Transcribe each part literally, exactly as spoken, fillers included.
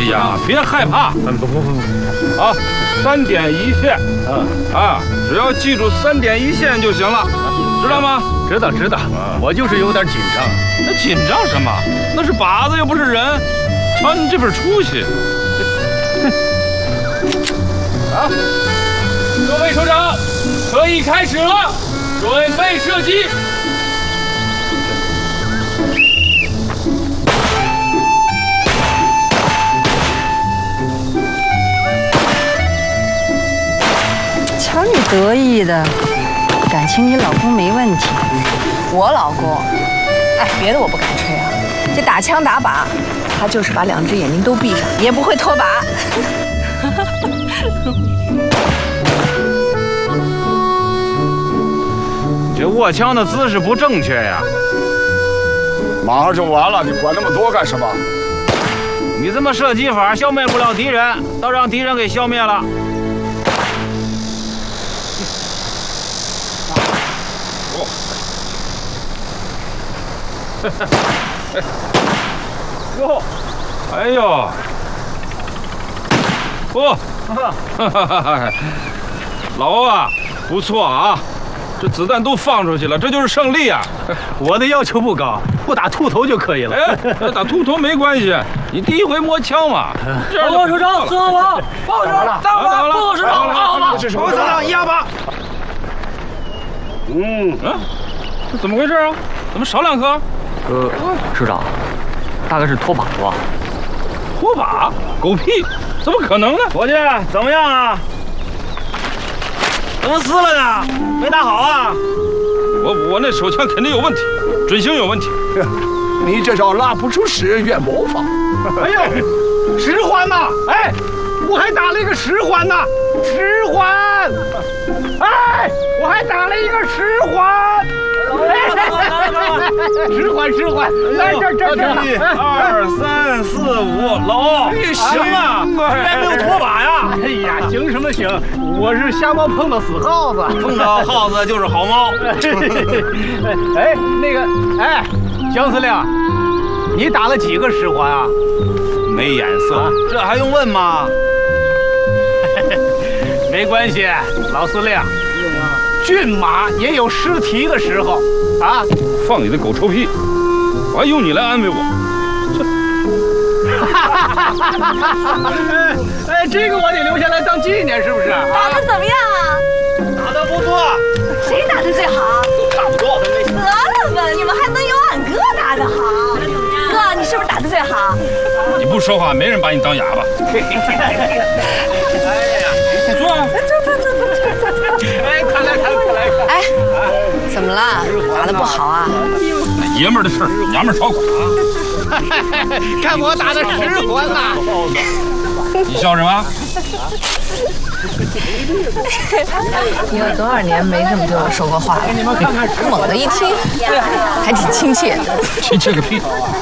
呀，别害怕。 嗯，不不不不， 啊，三点一线。嗯啊，只要记住三点一线就行了，知道吗？ 知道知道。我就是有点紧张。 那紧张什么？那是靶子，又不是人。瞧你这份出息。啊，各位首长，可以开始了，准备射击。 瞧你得意的，感情你老公没问题。 我老公，哎，别的我不敢吹啊，这打枪打靶，他就是把两只眼睛都闭上，也不会脱靶。 你这握枪的姿势不正确呀！ 马上就完了，你管那么多干什么？ 你这么射击法消灭不了敌人，倒让敌人给消灭了。哟，哎呦，嚯，老欧啊，不错啊，这子弹都放出去了，这就是胜利啊！ 我的要求不高，不打秃头就可以了。 哎，打秃头没关系，你第一回摸枪嘛。 报告首长，四号房，报告首长，大伙报告首长，好了， 这是报告首长，一二八。 嗯啊，这怎么回事啊？怎么少两颗？ 呃，首长，大概是脱靶吧。 脱靶？狗屁！怎么可能呢？ 伙计，怎么样啊？怎么撕了呢？没打好啊？ 我我那手枪肯定有问题，准星有问题。 你这招拿不出使人愿模仿。 哎呦，十环呐！哎，我还打了一个十环呢，十环！哎，我还打了一个十环！十环十环，来这这这！ 一二三四五，老欧，你行啊！ 居然没有脱靶呀！ 哎呀，行什么行？我是瞎猫碰到死耗子， 碰到耗子就是好猫。 哎，那个，哎，姜司令，你打了几个十环啊？ 没眼色， 这还用问吗？ 没关系，老司令，骏马也有失蹄的时候啊！ 放你的狗臭屁！我还用你来安慰我？ 哎，这个我得留下来当纪念，是不是？ 打得怎么样啊？ 打得不错。 谁打得最好？ 都差不多。 得了吧，你们还能有俺哥打得好？哥，你是不是打得最好？ 你不说话，没人把你当哑巴。 哎呀， 坐啊！ 走走走走走走。 哎，快来看，快来看！ 哎，怎么了？打得不好啊？ 爷们儿的事儿，娘们儿少管啊！ 看我打的十环呐！ 你笑什么？ 你有多少年没这么对我说过话了？猛的一听，还挺亲切的。 亲切个屁！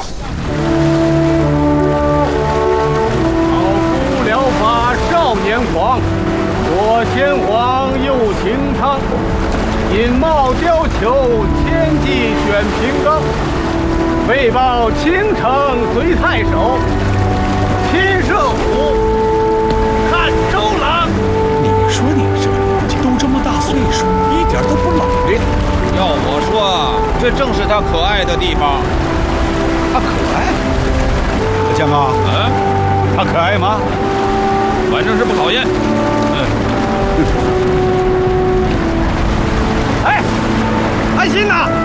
老夫聊发少年狂，左贤皇右擎苍，引帽貂裘，千骑选平冈。为报倾城随太守，亲射虎，看周郎。 你说你这个年纪都这么大岁数，一点都不老练。 要我说，这正是他可爱的地方。 他可爱？江啊， 啊， 他可爱吗？ 反正是不讨厌。嗯。 哎，安心呐！